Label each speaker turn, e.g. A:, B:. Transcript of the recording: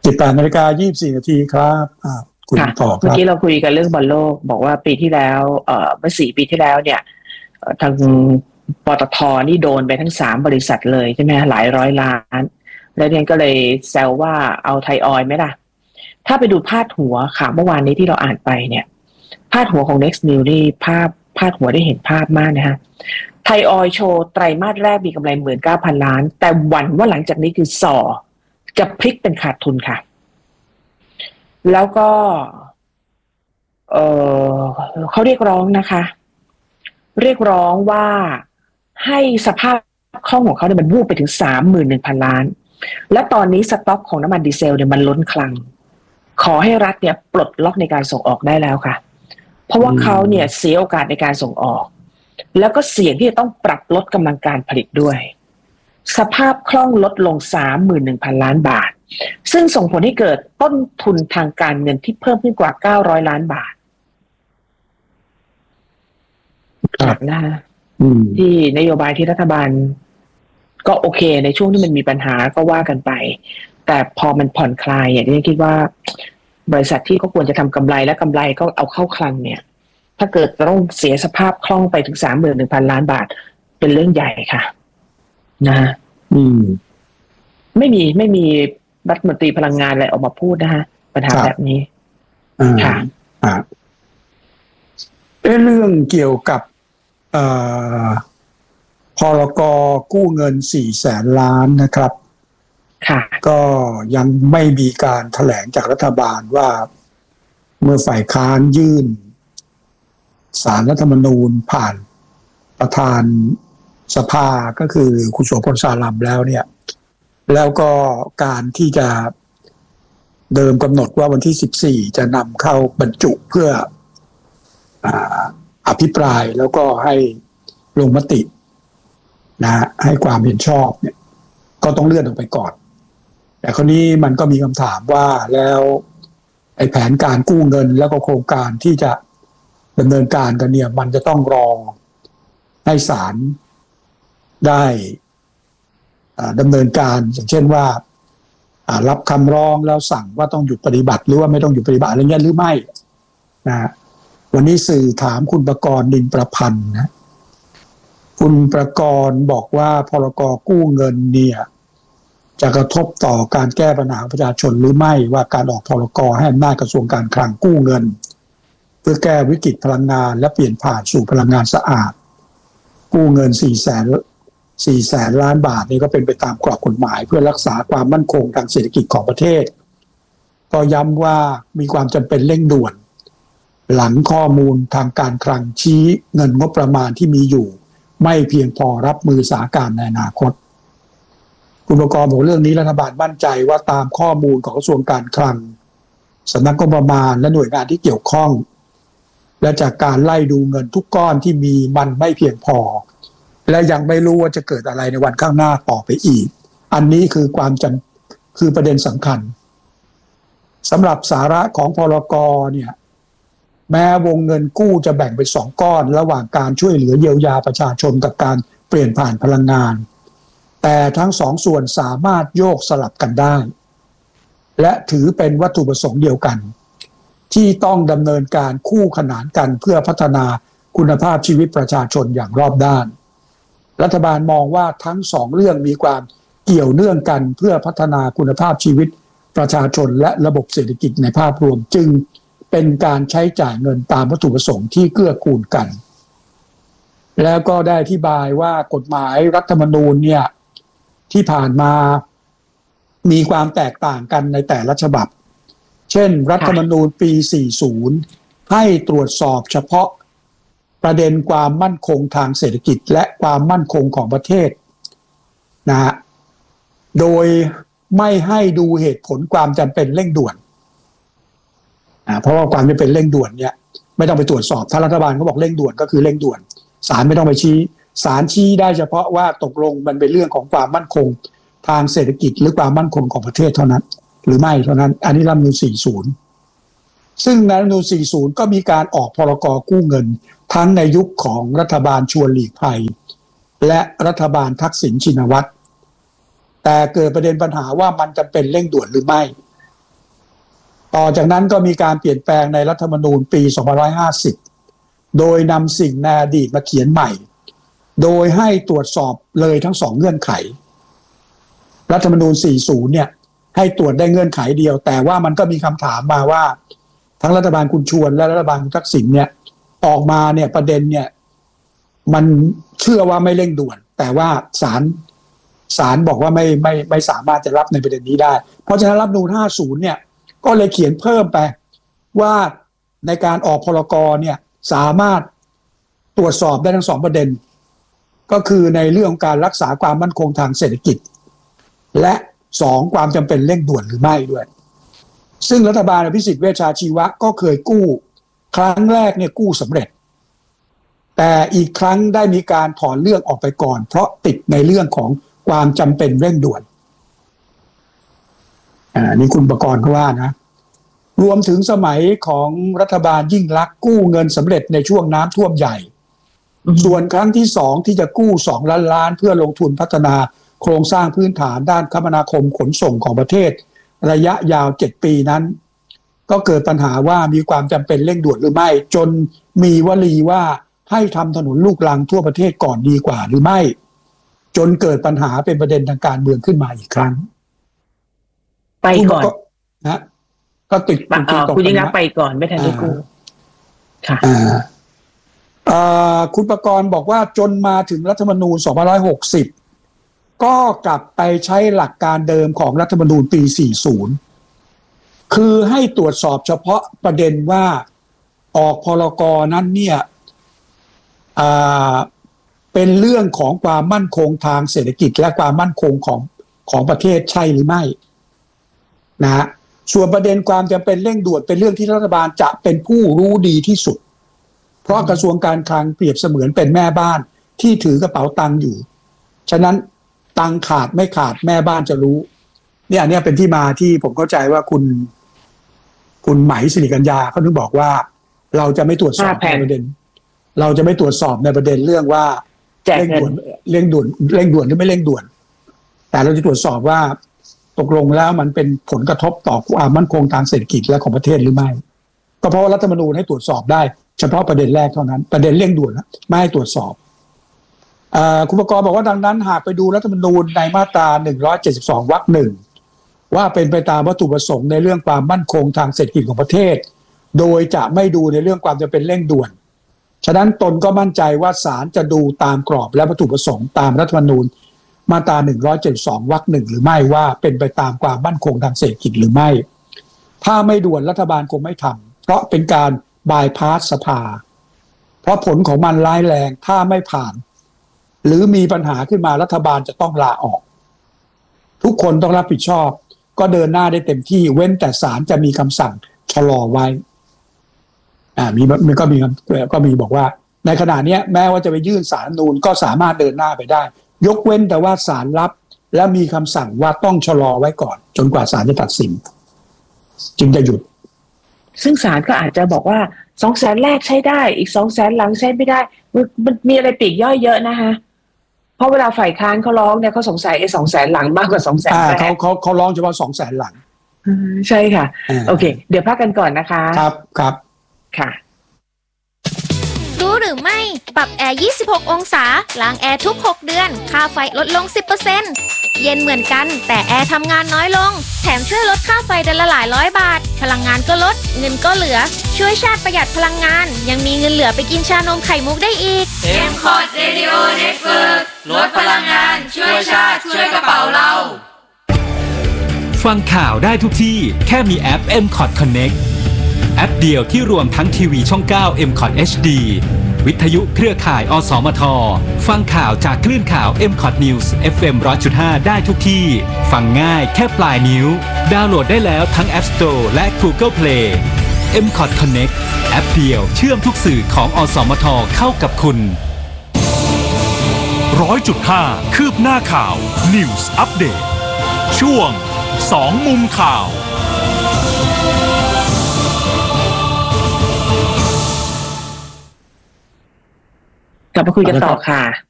A: 18:24 น.ครับคุณต่อครับ
B: เมื่อกี้เราคุยกันเรื่องบอลโลกบอกว่าปีที่แล้วเมื่อ4 ปีที่แล้วเนี่ยทางปตท.นี่โดนไปทั้ง3บริษัทเลยใช่ไหมหลายร้อยล้านแล้วเนี่ยก็เลยแซวว่าเอาไทยออยล์ไหมล่ะถ้าไปดูพาดหัวข่าวเมื่อวานนี้ที่เราอ่านไปเนี่ยพาดหัวของ Next News นี่พาดหัวได้เห็นภาพมากนะฮะไทยออยล์โชว์ไตรมาสแรกมีกำไร 19,000 ล้านแต่หวั่นว่าหลังจากนี้คือจะพลิกเป็นขาดทุนค่ะแล้วก็เขาเรียกร้องนะคะเรียกร้องว่าให้สภาพคล่องของเขาเนี่ยมันวูบไปถึง 31,000 ล้านและตอนนี้สต็อกของน้ำมันดีเซลเนี่ยมันล้นคลังขอให้รัฐเนี่ยปลดล็อกในการส่งออกได้แล้วค่ะเพราะว่าเขาเนี่ยเสียโอกาสในการส่งออกแล้วก็เสี่ยงที่จะต้องปรับลดกำลังการผลิตด้วยสภาพคล่องลดลง 31,000 ล้านบาทซึ่งส่งผลให้เกิดต้นทุนทางการเงินที่เพิ่มขึ้นกว่า900 ล้านบาทครับนะที่นโยบายที่รัฐบาลก็โอเคในช่วงที่มันมีปัญหาก็ว่ากันไปแต่พอมันผ่อนคลายอย่างที่คิดว่าบริษัทที่ก็ควรจะทำกำไรและกำไรก็เอาเข้าคลังเนี่ยถ้าเกิดต้องเสียสภาพคล่องไปถึง 31,000 ล้านบาทเป็นเรื่องใหญ่ค่ะนะไม่มีรัฐมนตรีพลังงานอะไรออกมาพูดนะฮะปัญหาแบบนี้ค่ะ
A: เรื่องเกี่ยวกับพรก.กู้เงิน 400,000 ล้านนะครับ
B: ค่ะ
A: ก็ยังไม่มีการแถลงจากรัฐบาลว่าเมื่อฝ่ายค้านยื่นศาลรัฐธรรมนูญผ่านประธานสภาก็คือคุณโสพลสารัมแล้วเนี่ยแล้วก็การที่จะเดิมกำหนดว่าวันที่14จะนำเข้าบรรจุเพื่ออภิปรายแล้วก็ให้ลงมตินะให้ความเห็นชอบเนี่ยก็ต้องเลื่อนออกไปก่อนแต่คราวนี้มันก็มีคำถามว่าแล้วไอ้แผนการกู้เงินแล้วก็โครงการที่จะดำเนินการกันเนี่ยมันจะต้องรอให้ศาลได้ดำเนินการอย่างเช่นว่ารับคำร้องแล้วสั่งว่าต้องหยุดปฏิบัติหรือว่าไม่ต้องหยุดปฏิบัติอะไรเงี้ยหรือไม่นะวันนี้สื่อถามคุณประกรณ์นินประพันธ์นะคุณประกรณ์บอกว่าพรก.กู้เงินเนี่ยจะกระทบต่อการแก้ปัญหาประชาชนหรือไม่ว่าการออกพรก.ให้อำนาจกระทรวงการคลังกู้เงินเพื่อแก้วิกฤตพลังงานและเปลี่ยนผ่านสู่พลังงานสะอาดกู้เงิน400,000 ล้านบาทนี่ก็เป็นไปตามกรอบกฎหมายเพื่อรักษาความมั่นคงทางเศรษฐกิจของประเทศก็ย้ำว่ามีความจำเป็นเร่งด่วนหลังข้อมูลทางการคลังชี้เงินงบประมาณที่มีอยู่ไม่เพียงพอรับมือสถานการณ์ในอนาคตคุณประกรณ์บอกเรื่องนี้รัฐบาลมั่นใจว่าตามข้อมูลของกระทรวงการคลังสำนักงบประมาณและหน่วยงานที่เกี่ยวข้องและจากการไล่ดูเงินทุกก้อนที่มีมันไม่เพียงพอและยังไม่รู้ว่าจะเกิดอะไรในวันข้างหน้าต่อไปอีกอันนี้คือคือประเด็นสำคัญสำหรับสาระของพรก.เนี่ยแม้วงเงินกู้จะแบ่งเป็น2ก้อนระหว่างการช่วยเหลือเยียวยาประชาชนกับการเปลี่ยนผ่านพลังงานแต่ทั้ง2ส่วนสามารถโยกสลับกันได้และถือเป็นวัตถุประสงค์เดียวกันที่ต้องดำเนินการคู่ขนานกันเพื่อพัฒนาคุณภาพชีวิตประชาชนอย่างรอบด้านรัฐบาลมองว่าทั้ง2เรื่องมีความเกี่ยวเนื่องกันเพื่อพัฒนาคุณภาพชีวิตประชาชนและระบบเศรษฐกิจในภาพรวมจึงเป็นการใช้จ่ายเงินตามวัตถุประสงค์ที่เกื้อกูลกันแล้วก็ได้อธิบายว่ากฎหมายรัฐธรรมนูญเนี่ยที่ผ่านมามีความแตกต่างกันในแต่ละฉบับเช่นรัฐธรรมนูญปี40ให้ตรวจสอบเฉพาะประเด็นความมั่นคงทางเศรษฐกิจและความมั่นคงของประเทศนะโดยไม่ให้ดูเหตุผลความจำเป็นเร่งด่วนเพราะว่าความจำเป็นเร่งด่วนเนี่ยไม่ต้องไปตรวจสอบถ้ารัฐบาลเขาบอกเร่งด่วนก็คือเร่งด่วนศาลไม่ต้องไปชี้ศาลชี้ได้เฉพาะว่าตกลงมันเป็นเรื่องของความมั่นคงทางเศรษฐกิจหรือความมั่นคงของประเทศเท่านั้นหรือไม่เท่านั้นอันนี้รัฐธรรมนูญ40ซึ่งในรัฐธรรมนูญ40ก็มีการออกพรก.กู้เงินทั้งในยุคของรัฐบาลชวนหลีกภัยและรัฐบาลทักษิณชินวัตรแต่เกิดประเด็นปัญหาว่ามันจำเป็นเร่งด่วนหรือไม่ต่อจากนั้นก็มีการเปลี่ยนแปลงในรัฐธรรมนูญปี2550โดยนำสิ่งในอดีตมาเขียนใหม่โดยให้ตรวจสอบเลยทั้ง2เงื่อนไขรัฐธรรมนูญ40เนี่ยให้ตรวจได้เงื่อนไขเดียวแต่ว่ามันก็มีคำถามมาว่าทั้งรัฐบาลคุณชวนและรัฐบาลคุณทักษิณเนี่ยออกมาเนี่ยประเด็นเนี่ยมันเชื่อว่าไม่เร่งด่วนแต่ว่าศาลบอกว่าไม่สามารถจะรับในประเด็นนี้ได้เพราะฉะนั้นรัฐธรรมนูญ50เนี่ยก็เลยเขียนเพิ่มไปว่าในการออกพรกเนี่ยสามารถตรวจสอบได้ทั้ง2ประเด็นก็คือในเรื่องของการรักษาความมั่นคงทางเศรษฐกิจและ2ความจำเป็นเร่งด่วนหรือไม่ด้วยซึ่งรัฐบาลอภิสิทธิ์เวชชาชีวะก็เคยกู้ครั้งแรกเนี่ยกู้สำเร็จแต่อีกครั้งได้มีการถอนเรื่องออกไปก่อนเพราะติดในเรื่องของความจำเป็นเร่งด่วนนี่คุณประกรณ์ก็ว่านะรวมถึงสมัยของรัฐบาลยิ่งลักษณ์กู้เงินสำเร็จในช่วงน้ำท่วมใหญ่ส่วนครั้งที่2ที่จะกู้2 ล้านล้านเพื่อลงทุนพัฒนาโครงสร้างพื้นฐานด้านคมนาคมขนส่งของประเทศระยะยาว7 ปีนั้นก็เกิดปัญหาว่ามีความจำเป็นเร่งด่วนหรือไม่จนมีวลีว่าให้ทำถนนลูกรังทั่วประเทศก่อนดีกว่าหรือไม่จนเกิดปัญหาเป็นประเด็นทางการเมืองขึ้นมาอีกครั้ง
B: ไปก่อน
A: นะก็ติด
B: คุณยิ่งรักไปก่อนไม่ทันได้กู้ค่ะ
A: คุณประกรณ์บอกว่าจนมาถึงรัฐธรรมนูญ2560ก็กลับไปใช้หลักการเดิมของรัฐธรรมนูญปี40คือให้ตรวจสอบเฉพาะประเด็นว่าออกพรกนั้นเนี่ยเป็นเรื่องของความมั่นคงทางเศรษฐกิจและความมั่นคงของประเทศใช่หรือไม่นะส่วนประเด็นความจำเป็นเร่งด่วนเป็นเรื่องที่รัฐบาลจะเป็นผู้รู้ดีที่สุดเพราะกระทรวงการคลังเปรียบเสมือนเป็นแม่บ้านที่ถือกระเป๋าตังค์อยู่ฉะนั้นตังค์ขาดไม่ขาดแม่บ้านจะรู้เนี่ยเป็นที่มาที่ผมเข้าใจว่าคุณไหมสิริกัญญาเขาถึงบอกว่าเราจะไม่ตรวจสอบในประเด็นเราจะไม่ตรวจสอบในประเด็นเรื่องว่าเร่งด่วนหรือไม่เร่งด่วนแต่เราจะตรวจสอบว่าตกลงแล้วมันเป็นผลกระทบต่อความมั่นคงทางเศรษฐกิจและของประเทศหรือไม่ก็เพราะว่ารัฐธรรมนูญให้ตรวจสอบได้เฉพาะประเด็นแรกเท่านั้นประเด็นเร่งด่วนไม่ให้ตรวจสอบคุณประกรณ์บอกว่าดังนั้นหากไปดูรัฐธรรมนูญในมาตรา172 วรรค 1ว่าเป็นไปตามวัตถุประสงค์ในเรื่องความมั่นคงทางเศรษฐกิจของประเทศโดยจะไม่ดูในเรื่องความจำเป็นเร่งด่วนฉะนั้นตนก็มั่นใจว่าศาลจะดูตามกรอบและวัตถุประสงค์ตามรัฐธรรมนูญมาตรา172 วรรค 1หรือไม่ว่าเป็นไปตามความมั่นคงทางเศรษฐกิจหรือไม่ถ้าไม่ด่วนรัฐบาลคงไม่ทำเพราะเป็นการบายพาสสภาเพราะผลของมันร้ายแรงถ้าไม่ผ่านหรือมีปัญหาขึ้นมารัฐบาลจะต้องลาออกทุกคนต้องรับผิดชอบก็เดินหน้าได้เต็มที่เว้นแต่ศาลจะมีคำสั่งชะลอไว้ก็มีบอกว่าในขณะนี้แม้ว่าจะไปยื่นศาลนูนก็สามารถเดินหน้าไปได้ยกเว้นแต่ว่าศาลรับและมีคำสั่งว่าต้องชะลอไว้ก่อนจนกว่าศาลจะตัดสินจึงจะหยุด
B: ซึ่งศาลก็อาจจะบอกว่า200,000แรกใช้ได้อีก200,000หลังใช้ไม่ได้มันมีอะไรปลีกย่อยเยอะนะคะเพราะเวลาฝ่ายค้านเขาร้องเนี่ยเขาสงสัย200,000หลังมากกว่า200,000แรก
A: เขาร้องเฉพาะ200,000หลัง
B: ใช่ค่ะโอเคเดี๋ยวพักกันก่อนนะคะ
A: ครับ
B: ค่ะ
C: รู้หรือไม่ปรับแอร์26 องศาล้างแอร์ทุก6เดือนค่าไฟลดลง 10% เย็นเหมือนกันแต่แอร์ทำงานน้อยลงแถมช่วยลดค่าไฟเดือนละหลายร้อยบาทพลังงานก็ลดเงินก็เหลือช่วยชาติประหยัดพลังงานยังมีเงินเหลือไปกินชานมไข่มุกได้อีก
D: M-Cot Radio Network ลดพลังงานช่วยชาติช่วยกระเป๋าเรา
E: ฟังข่าวได้ทุกที่แค่มีแอป M-Cot Connectแอปเดียวที่รวมทั้งทีวีช่อง 9 M-Cot HD วิทยุเครือข่ายอสมทฟังข่าวจากคลื่นข่าว M-Cot News FM 100.5 ได้ทุกที่ฟังง่ายแค่ปลายนิ้วดาวน์โหลดได้แล้วทั้ง App Store และ Google Play M-Cot Connect แอปเดียวเชื่อมทุกสื่อของอสมทเข้ากับคุณ
F: 100.5 คืบหน้าข่าว News Update ช่วง2มุมข่าว
B: กลับมาคุยกันต่อค่ะ